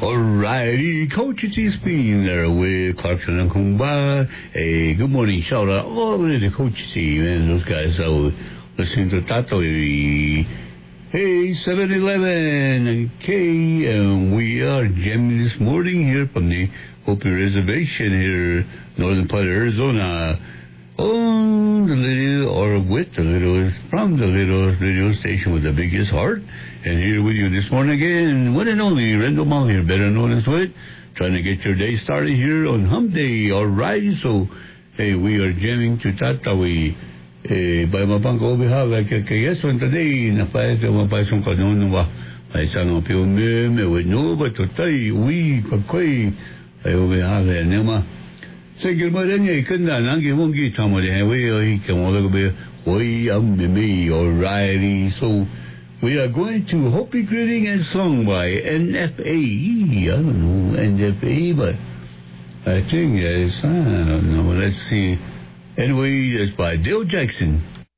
Alrighty, Coach, it's been there with Clarkson and Kumba. Hey, good morning, shout out all the way to Coach C, man. Those guys are listening to Tato. Hey, 7-Eleven, okay, and we are jamming this morning here from the Hopi Reservation here, northern part of Arizona. On the little, or with the little, from the little radio station with the biggest heart. And here with you this morning again, one and only Randall Mall here, better known as what? Trying to get your day started here on Hump Day, alright? So, hey, we are jamming to Tatawi. By Mabango, we have like a yes one today, na pa ito mapasong kanon wa. Ay sang pio me with no, but to tay, we, kakoy, ay we have a nema. Sige mo rin niya, ikanda, nangi mong kita mo rin, we can all be, we me, alrighty. So, we are going to Hopi Greeting and Song by NFA. I don't know NFA, but I think it's, I don't know, let's see. Anyway, it's by Dale Jackson.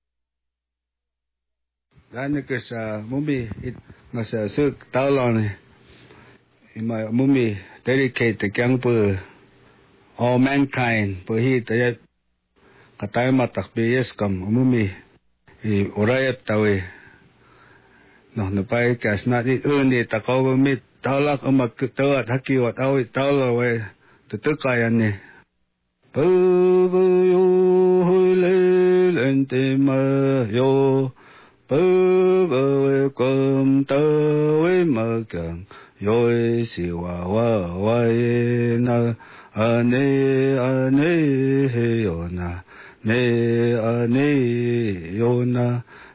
Dahil sa movie, nasa suk taulon, my movie dedicate the young people, all mankind, but he tayat katay matak biyes kam movie, urayat tawi. No, napay kas na di undi takaw mit taulak umak tawat hakiwat awi taulaw we tutukayan ni. Yo le lente ma yo kum tawi magang yo si wa na ane yo na ne ane yo na